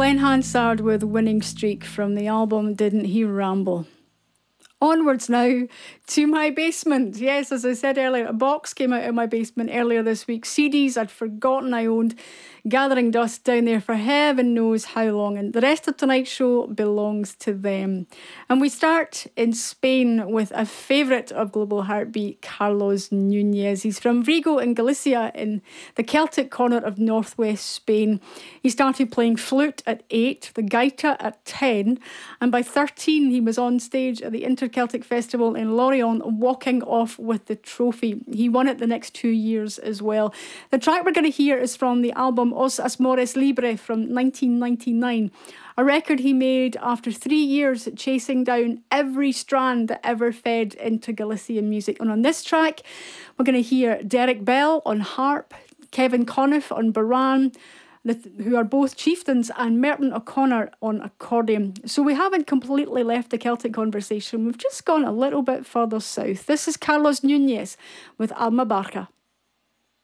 Glenn Hansard with Winning Streak from the album Didn't He Ramble. Onwards now to my basement. Yes, as I said earlier, a box came out of my basement earlier this week. CDs I'd forgotten I owned, gathering dust down there for heaven knows how long. And the rest of tonight's show belongs to them. And we start in Spain with a favourite of Global Heartbeat, Carlos Nunez. He's from Vigo in Galicia in the Celtic corner of northwest Spain. He started playing flute at 8, the gaita at 10, and by 13 he was on stage at the Celtic Festival in Lorient, walking off with the trophy. He won it the next 2 years as well. The track we're going to hear is from the album Os Amores Libre from 1999, a record he made after 3 years chasing down every strand that ever fed into Galician music. And on this track, we're going to hear Derek Bell on harp, Kevin Conniff on baran, who are both chieftains, and Merton O'Connor on accordion. So we haven't completely left the Celtic conversation. We've just gone a little bit further south. This is Carlos Nunez with Alma Barca.